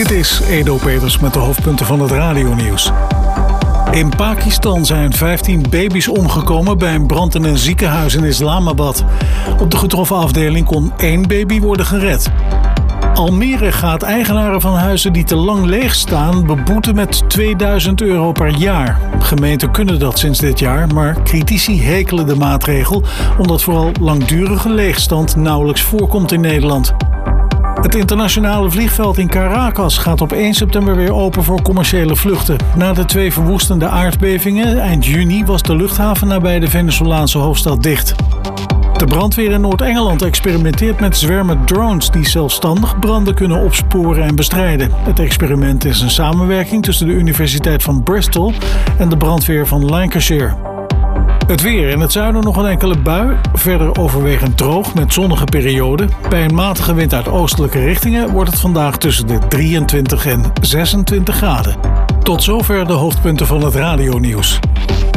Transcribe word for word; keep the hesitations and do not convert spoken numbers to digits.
Dit is Edo Peters met de hoofdpunten van het radionieuws. In Pakistan zijn vijftien baby's omgekomen bij een brand in een ziekenhuis in Islamabad. Op de getroffen afdeling kon één baby worden gered. Almere gaat eigenaren van huizen die te lang leeg staan beboeten met tweeduizend euro per jaar. Gemeenten kunnen dat sinds dit jaar, maar critici hekelen de maatregel omdat vooral langdurige leegstand nauwelijks voorkomt in Nederland. Het internationale vliegveld in Caracas gaat op één september weer open voor commerciële vluchten. Na de twee verwoestende aardbevingen eind juni was de luchthaven nabij de Venezolaanse hoofdstad dicht. De brandweer in Noord-Engeland experimenteert met zwermen drones die zelfstandig branden kunnen opsporen en bestrijden. Het experiment is een samenwerking tussen de Universiteit van Bristol en de brandweer van Lancashire. Het weer. In het zuiden nog een enkele bui. Verder overwegend droog met zonnige perioden. Bij een matige wind uit oostelijke richtingen wordt het vandaag tussen de drieëntwintig en zesentwintig graden. Tot zover de hoofdpunten van het radionieuws.